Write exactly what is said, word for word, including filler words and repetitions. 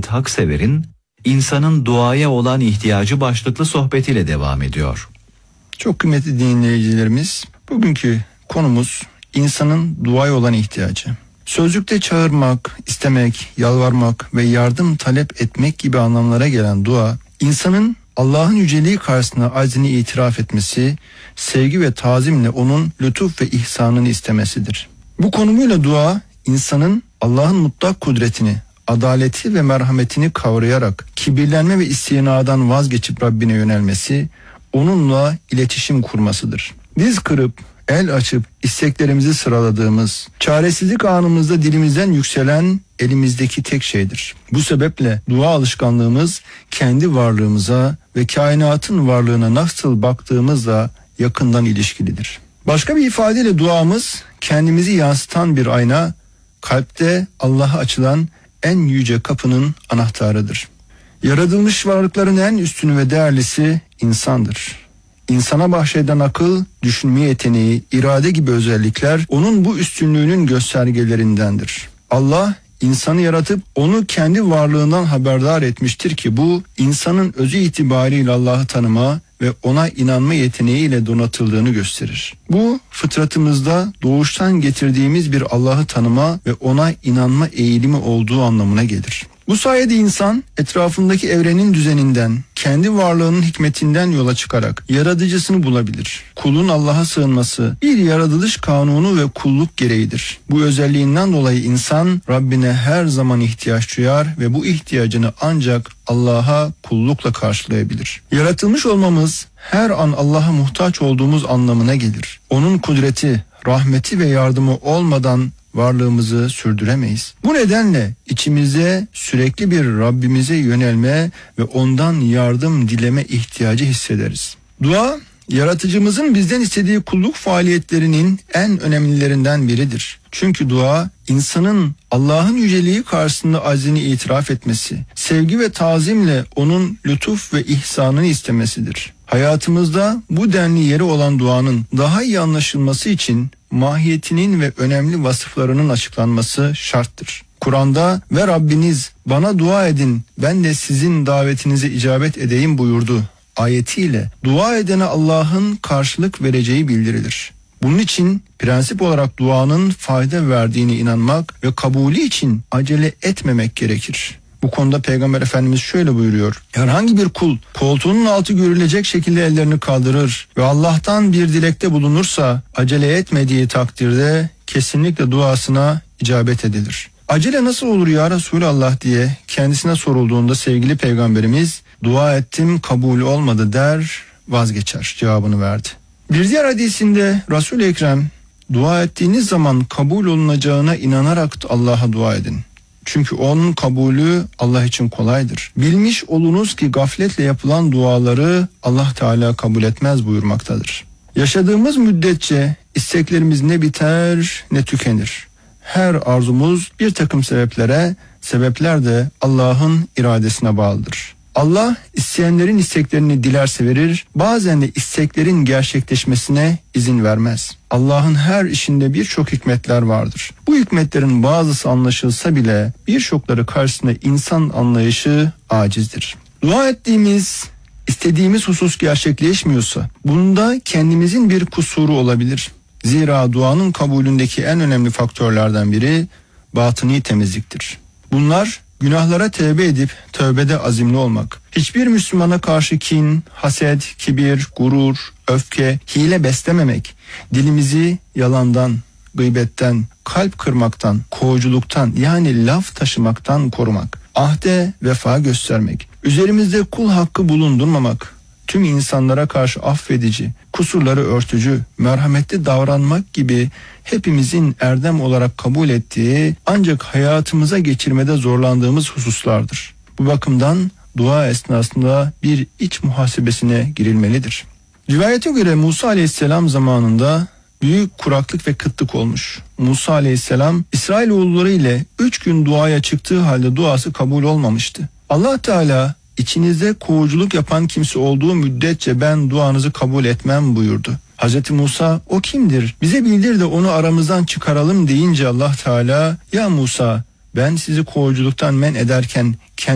Ahmet Haksever'in insanın duaya olan ihtiyacı başlıklı sohbetiyle devam ediyor. Çok kıymetli dinleyicilerimiz, bugünkü konumuz insanın duaya olan ihtiyacı. Sözlükte çağırmak, istemek, yalvarmak ve yardım talep etmek gibi anlamlara gelen dua, insanın Allah'ın yüceliği karşısında aczini itiraf etmesi, sevgi ve tazimle onun lütuf ve ihsanını istemesidir. Bu konumuyla dua, insanın Allah'ın mutlak kudretini, adaleti ve merhametini kavrayarak kibirlenme ve istinadan vazgeçip Rabbine yönelmesi, onunla iletişim kurmasıdır. Diz kırıp, el açıp isteklerimizi sıraladığımız, çaresizlik anımızda dilimizden yükselen elimizdeki tek şeydir. Bu sebeple dua alışkanlığımız kendi varlığımıza ve kainatın varlığına nasıl baktığımızla yakından ilişkilidir. Başka bir ifadeyle duamız kendimizi yansıtan bir ayna, kalpte Allah'a açılan en yüce kapının anahtarıdır. Yaratılmış varlıkların en üstünü ve değerlisi insandır. İnsana bahşeden akıl, düşünme yeteneği, irade gibi özellikler onun bu üstünlüğünün göstergelerindendir. Allah insanı yaratıp onu kendi varlığından haberdar etmiştir ki bu insanın özü itibariyle Allah'ı tanıma ve ona inanma yeteneğiyle donatıldığını gösterir. Bu fıtratımızda doğuştan getirdiğimiz bir Allah'ı tanıma ve ona inanma eğilimi olduğu anlamına gelir. Bu sayede insan etrafındaki evrenin düzeninden, kendi varlığının hikmetinden yola çıkarak yaratıcısını bulabilir. Kulun Allah'a sığınması bir yaratılış kanunu ve kulluk gereğidir. Bu özelliğinden dolayı insan Rabbine her zaman ihtiyaç duyar ve bu ihtiyacını ancak Allah'a kullukla karşılayabilir. Yaratılmış olmamız her an Allah'a muhtaç olduğumuz anlamına gelir. Onun kudreti, rahmeti ve yardımı olmadan varlığımızı sürdüremeyiz. Bu nedenle içimize sürekli bir Rabbimize yönelme ve ondan yardım dileme ihtiyacı hissederiz. Dua, yaratıcımızın bizden istediği kulluk faaliyetlerinin en önemlilerinden biridir. Çünkü dua, insanın Allah'ın yüceliği karşısında aczini itiraf etmesi, sevgi ve tazimle onun lütuf ve ihsanını istemesidir. Hayatımızda bu denli yeri olan duanın daha iyi anlaşılması için mahiyetinin ve önemli vasıflarının açıklanması şarttır. Kur'an'da ve Rabbiniz bana dua edin ben de sizin davetinize icabet edeyim buyurdu ayetiyle dua edene Allah'ın karşılık vereceği bildirilir. Bunun için prensip olarak duanın fayda verdiğine inanmak ve kabulü için acele etmemek gerekir. Bu konuda Peygamber Efendimiz şöyle buyuruyor. Herhangi bir kul koltuğunun altı görülecek şekilde ellerini kaldırır ve Allah'tan bir dilekte bulunursa acele etmediği takdirde kesinlikle duasına icabet edilir. Acele nasıl olur ya Resulallah diye kendisine sorulduğunda sevgili Peygamberimiz dua ettim kabul olmadı der vazgeçer cevabını verdi. Bir diğer hadisinde Resul-i Ekrem dua ettiğiniz zaman kabul olunacağına inanarak Allah'a dua edin. Çünkü onun kabulü Allah için kolaydır. Bilmiş olunuz ki gafletle yapılan duaları Allah Teala kabul etmez buyurmaktadır. Yaşadığımız müddetçe isteklerimiz ne biter ne tükenir. Her arzumuz bir takım sebeplere, sebepler de Allah'ın iradesine bağlıdır. Allah isteyenlerin isteklerini dilerse verir, bazen de isteklerin gerçekleşmesine izin vermez. Allah'ın her işinde birçok hikmetler vardır. Bu hikmetlerin bazısı anlaşılsa bile birçokları karşısında insan anlayışı acizdir. Dua ettiğimiz, istediğimiz husus gerçekleşmiyorsa bunda kendimizin bir kusuru olabilir. Zira duanın kabulündeki en önemli faktörlerden biri batıni temizliktir. Bunlar günahlara tevbe edip tövbede azimli olmak, hiçbir Müslümana karşı kin, haset, kibir, gurur, öfke, hile beslememek, dilimizi yalandan, gıybetten, kalp kırmaktan, kovuculuktan yani laf taşımaktan korumak, ahde vefa göstermek, üzerimizde kul hakkı bulundurmamak, tüm insanlara karşı affedici, kusurları örtücü, merhametli davranmak gibi hepimizin erdem olarak kabul ettiği ancak hayatımıza geçirmede zorlandığımız hususlardır. Bu bakımdan dua esnasında bir iç muhasebesine girilmelidir. Rivayete göre Musa Aleyhisselam zamanında büyük kuraklık ve kıtlık olmuş. Musa Aleyhisselam İsrailoğulları ile üç gün duaya çıktığı halde duası kabul olmamıştı. Allah Teala İçinizde kovuculuk yapan kimse olduğu müddetçe ben duanızı kabul etmem buyurdu. Hazreti Musa o kimdir? Bize bildir de onu aramızdan çıkaralım deyince Allah Teala ya Musa ben sizi kovuculuktan men ederken